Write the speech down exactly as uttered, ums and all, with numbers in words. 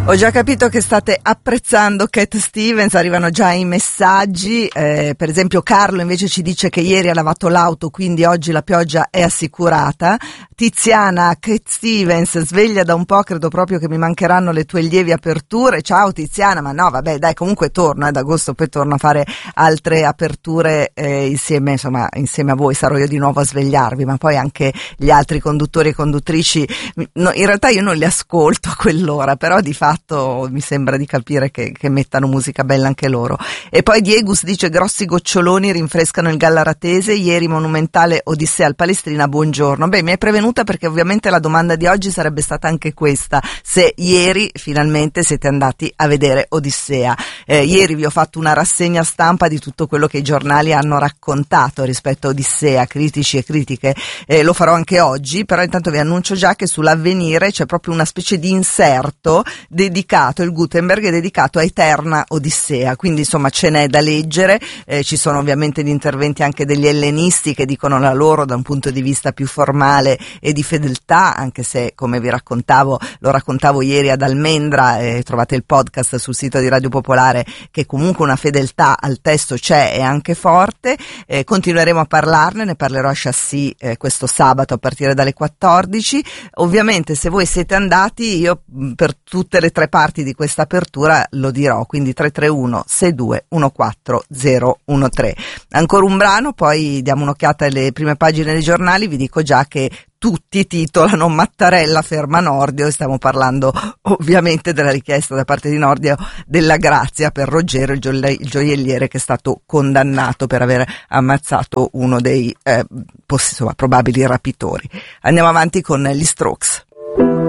Ho già capito che state apprezzando Cat Stevens, arrivano già i messaggi, eh, per esempio Carlo invece ci dice che ieri ha lavato l'auto, quindi oggi la pioggia è assicurata. Tiziana, Cat Stevens, sveglia da un po', credo proprio che mi mancheranno le tue lievi aperture. Ciao Tiziana, ma no vabbè dai, comunque torno, eh, ad agosto poi torno a fare altre aperture eh, insieme, insomma, insieme a voi, sarò io di nuovo a svegliarvi, ma poi anche gli altri conduttori e conduttrici, no, in realtà io non li ascolto a quell'ora, però di fatto mi sembra di capire che, che mettano musica bella anche loro. E poi Diegus dice: grossi goccioloni rinfrescano il Gallaratese, ieri monumentale Odissea al Palestrina, buongiorno. Beh, mi hai prevenuta perché ovviamente la domanda di oggi sarebbe stata anche questa: se ieri finalmente siete andati a vedere Odissea. Eh, ieri vi ho fatto una rassegna stampa di tutto quello che i giornali hanno raccontato rispetto a Odissea, critici e critiche, eh, lo farò anche oggi, però intanto vi annuncio già che sull'Avvenire c'è proprio una specie di inserto dedicato, il Gutenberg è dedicato a Eterna Odissea, quindi insomma ce n'è da leggere, eh, ci sono ovviamente gli interventi anche degli ellenisti che dicono la loro da un punto di vista più formale e di fedeltà, anche se come vi raccontavo, lo raccontavo ieri ad Almendra, eh, trovate il podcast sul sito di Radio Popolare, che comunque una fedeltà al testo c'è e anche forte. Eh, continueremo a parlarne, ne parlerò a Chassis eh, questo sabato a partire dalle quattordici. Ovviamente se voi siete andati, io per tutte le tre parti di questa apertura lo dirò, quindi tre tre uno sei due uno quattro zero uno tre. Ancora un brano, poi diamo un'occhiata alle prime pagine dei giornali. Vi dico già che tutti titolano Mattarella ferma Nordio, e stiamo parlando ovviamente della richiesta da parte di Nordio della grazia per Ruggero, il, gioie- il gioielliere che è stato condannato per aver ammazzato uno dei eh, poss- insomma, probabili rapitori. Andiamo avanti con gli Strokes.